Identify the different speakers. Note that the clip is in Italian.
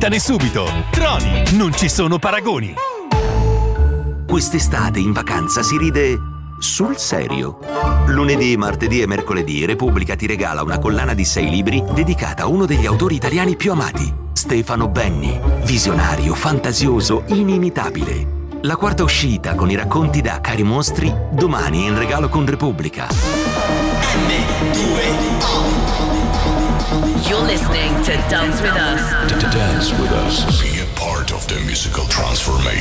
Speaker 1: smettane subito. Troni, non ci sono paragoni.
Speaker 2: Quest'estate in vacanza si ride sul serio. Lunedì, martedì e mercoledì Repubblica ti regala una collana di 6 libri dedicata a uno degli autori italiani più amati, Stefano Benni. Visionario, fantasioso, inimitabile. La quarta uscita con i racconti da Cari Mostri, domani in regalo con Repubblica.
Speaker 3: You're listening to Dance With Us.
Speaker 4: Dance with us. Be a part of the musical transformation.